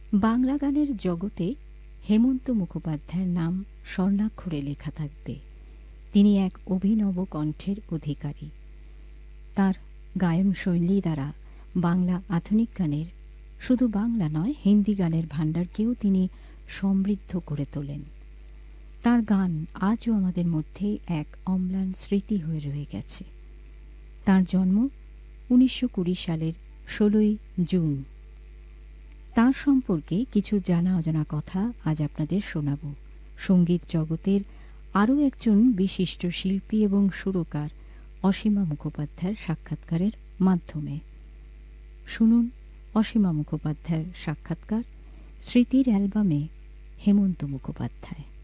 বাংলা গানের জগতে হেমন্ত মুখোপাধ্যায়ের নাম স্বর্ণাক্ষরে লেখা থাকবে। তিনি এক অভিনব কণ্ঠের অধিকারী। তার গায়নশৈলী দ্বারা বাংলা আধুনিক গানের, শুধু বাংলা নয় হিন্দি গানের ভাণ্ডারকেও তিনি সমৃদ্ধ করে তোলেন। তার গান আজও আমাদের মধ্যে এক অম্লান স্মৃতি হয়ে রয়ে গেছে। তার জন্ম 1920 সালের 16ই জুন। তার সম্পর্কে কিছু জানা অজানা কথা আজ আপনাদের শোনাব। সঙ্গীত জগতের আরও একজন বিশিষ্ট শিল্পী এবং সুরকার অসীমা মুখোপাধ্যায়ের সাক্ষাৎকারের মাধ্যমে। শুনুন অসীমা মুখোপাধ্যায়ের সাক্ষাৎকার, স্মৃতির অ্যালবামে হেমন্ত মুখোপাধ্যায়।